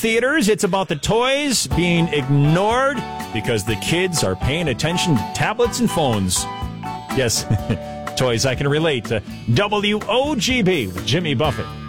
theaters, it's about the toys being ignored because the kids are paying attention to tablets and phones. Yes, toys I can relate to. WOGB with Jimmy Buffett.